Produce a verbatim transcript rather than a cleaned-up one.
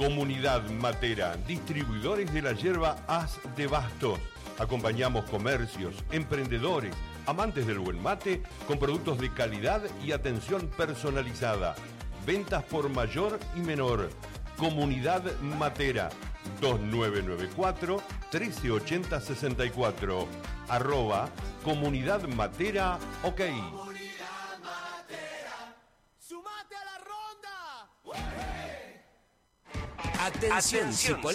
Comunidad Matera, distribuidores de la yerba As de Bastos. Acompañamos comercios, emprendedores, amantes del buen mate con productos de calidad y atención personalizada. Ventas por mayor y menor. Comunidad Matera, dos nueve nueve cuatro, uno tres ocho cero, seis cuatro. Arroba Comunidad Matera, ok. Comunidad Matera, ¡sumate a la ronda! Atención, Atención.